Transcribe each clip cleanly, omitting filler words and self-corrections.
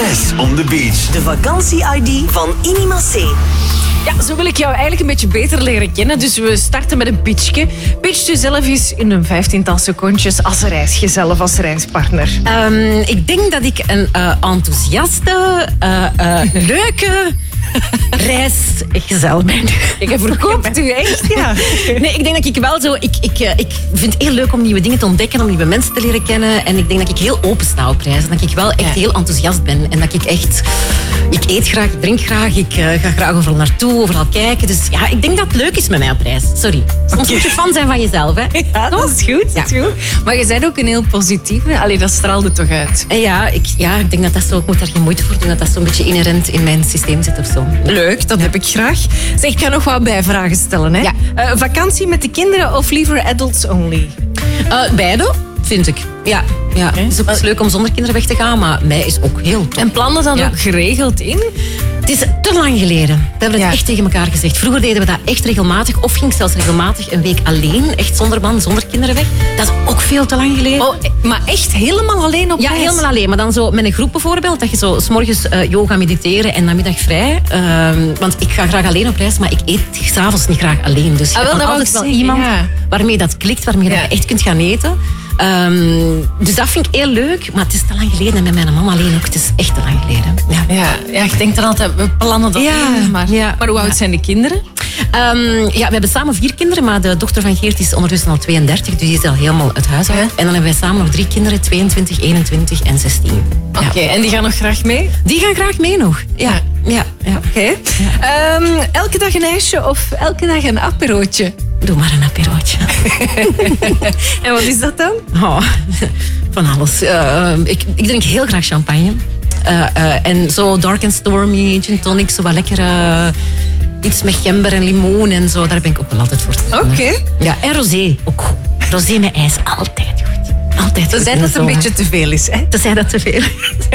Tess on the Beach. De vakantie-ID van Inimacé. Ja, zo wil ik jou eigenlijk een beetje beter leren kennen. Dus we starten met een pitchje. Pitch jezelf eens in een 15-tal secondjes als reisgezel, als reispartner. Ik denk dat ik een enthousiaste, leuke reisgezel ben. Ik verkoopt u echt, ja. Nee, ik denk dat ik wel zo... Ik vind het heel leuk om nieuwe dingen te ontdekken, om nieuwe mensen te leren kennen. En ik denk dat ik heel open sta op reizen. Dat ik wel echt heel enthousiast ben. En dat ik echt... Ik eet graag, ik drink graag, ik ga graag overal naartoe, overal kijken. Dus ja, ik denk dat het leuk is met mij op reis. Sorry. Soms moet je fan zijn van jezelf, hè. Ja, dat is goed. Dat is goed. Maar je bent ook een heel positieve. Allee, dat straalde toch uit. En ja, ik denk dat dat zo... Ik moet daar geen moeite voor doen, dat dat zo'n beetje inherent in mijn systeem zit of zo. Leuk, dat heb ik graag. Zeg, ik ga nog wat bijvragen stellen. Hè? Ja. Vakantie met de kinderen of liever adults only? Beide, vind ik. Ja. Het is ook eens leuk om zonder kinderen weg te gaan, maar mij is ook heel tof. En plannen dan ook geregeld in? Het is te lang geleden. We hebben het echt tegen elkaar gezegd. Vroeger deden we dat echt regelmatig. Of ging ik zelfs regelmatig een week alleen. Echt zonder man, zonder kinderen weg. Dat is ook veel te lang geleden. Oh, maar echt helemaal alleen op reis? Ja, helemaal alleen. Maar dan zo met een groep bijvoorbeeld. Dat je zo 's morgens yoga, mediteren en namiddag vrij. Want ik ga graag alleen op reis, maar ik eet 's avonds niet graag alleen. Dus je hebt dan altijd wel iemand waarmee dat klikt, waarmee je echt kunt gaan eten. Dus dat vind ik heel leuk, maar het is te lang geleden. En met mijn man alleen ook. Het is echt te lang geleden. Ja, ik denk dan altijd, we plannen dat in. Maar hoe oud zijn de kinderen? We hebben samen 4 kinderen, maar de dochter van Geert is ondertussen al 32, dus die is al helemaal uit huis uit. En dan hebben wij samen nog 3 kinderen, 22, 21 en 16. Oké, en die gaan nog graag mee? Die gaan graag mee nog. Ja. Oké. Elke dag een ijsje of elke dag een aperootje? Doe maar een aperootje. En wat is dat dan? Van alles. Ik drink heel graag champagne. En zo dark and stormy, gin tonic, zo wat lekker... iets met gember en limoen en zo. Daar ben ik ook wel altijd voor te vinden. Oké. Ja, en rosé ook goed. Rosé met ijs, altijd goed. Altijd goed. Tenzij dat het een beetje te veel is, hè? Tenzij dat te veel.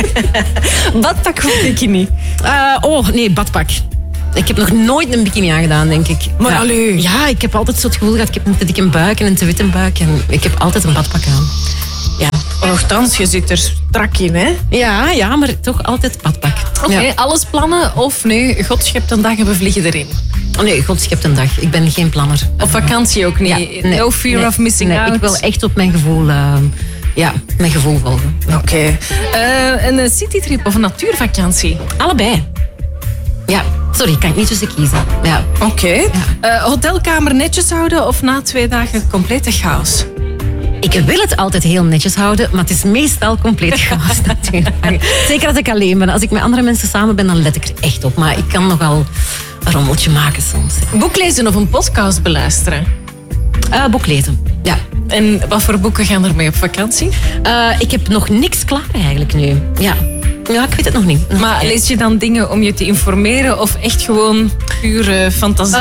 Badpak of bikini? Badpak. Ik heb nog nooit een bikini aangedaan, denk ik. Maar allee. Ja, ik heb altijd zo het gevoel gehad, ik heb een te dikke buik en een te witte buik. En ik heb altijd een badpak aan. Ja. Nochtans, je zit er strak in, hè? Ja, maar toch altijd badpak. Oké, alles plannen of nee, God schept een dag en we vliegen erin? Oh nee, God schept een dag. Ik ben geen planner. Of vakantie ook niet? No fear of missing out? Ik wil echt op mijn gevoel... mijn gevoel volgen. Oké. Een citytrip of een natuurvakantie? Allebei. Ja, sorry, ik kan niet tussen kiezen. Ja. Oké. Hotelkamer netjes houden of na 2 dagen complete chaos? Ik wil het altijd heel netjes houden, maar het is meestal compleet chaos natuurlijk. Zeker als ik alleen ben. Als ik met andere mensen samen ben, dan let ik er echt op. Maar ik kan nogal een rommeltje maken soms. Ja. Boek lezen of een podcast beluisteren? Boek lezen, ja. En wat voor boeken gaan er mee op vakantie? Ik heb nog niks klaar eigenlijk nu. Ja, ik weet het nog niet. Maar lees je dan dingen om je te informeren of echt gewoon pure fantasie?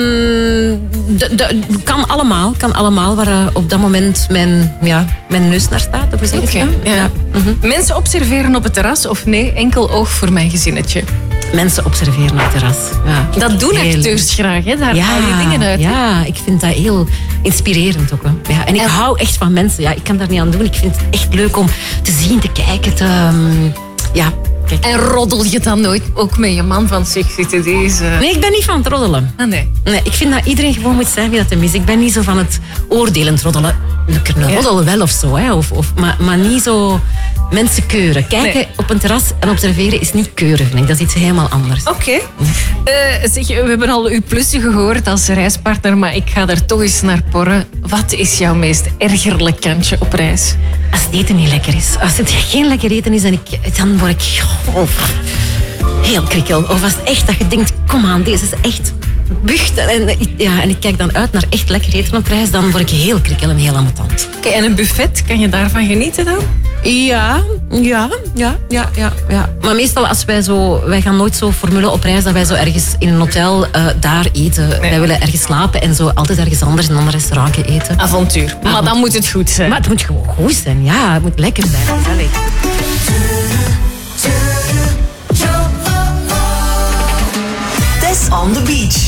Kan allemaal waar op dat moment mijn neus naar staat. Of Okay, ja. Mensen observeren op het terras of nee, enkel oog voor mijn gezinnetje? Mensen observeren op het terras. Ja. Dat doen acteurs graag, hè? Daar haal je dingen uit. Ja, ik vind dat heel inspirerend ook. Hè. Ja, en ik hou echt van mensen. Ja, ik kan daar niet aan doen. Ik vind het echt leuk om te zien, te kijken, kijk. En roddel je dan nooit ook met je man van zich zitten deze... Nee, ik ben niet van het roddelen. Nee, ik vind dat iedereen gewoon moet zijn wie dat hem is. Ik ben niet zo van het oordelend roddelen. Een roddel wel of zo, hè. Maar niet zo mensen keuren. Kijken op een terras en observeren is niet keuren, vind ik. Dat is iets helemaal anders. Oké. Zeg, we hebben al uw plussen gehoord als reispartner, maar ik ga er toch eens naar porren. Wat is jouw meest ergerlijk kantje op reis? Als het eten niet lekker is. Als het geen lekker eten is, dan word ik heel krikkel. Of als het echt dat je denkt, kom aan, deze is echt bucht. En ik kijk dan uit naar echt lekker eten op reis, dan word ik heel krikkel en heel ambetant. Oké, en een buffet, kan je daarvan genieten dan? Ja. Maar meestal wij gaan nooit zo formule op reis dat wij zo ergens in een hotel daar eten. Nee. Wij willen ergens slapen en zo altijd ergens anders in een ander restaurantje eten. Avontuur. Maar dan moet het goed zijn. Maar het moet gewoon goed zijn, ja. Het moet lekker zijn. Tess on the Beach.